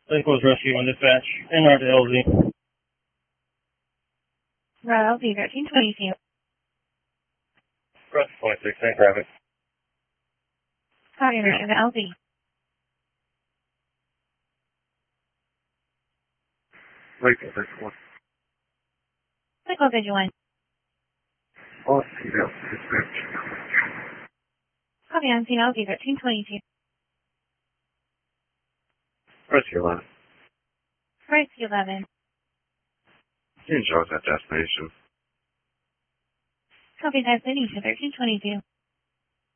Link was rescue on dispatch. NR to LZ. Route LZ 1322. Press 26, same traffic. Copy, American LZ. Wait, this one. Clinical Vigilant. Oh, see that dispatch. Copy on scene LZ 1322. Rescue 11. Rescue 11. Can show us that destination. Copy destination 1322.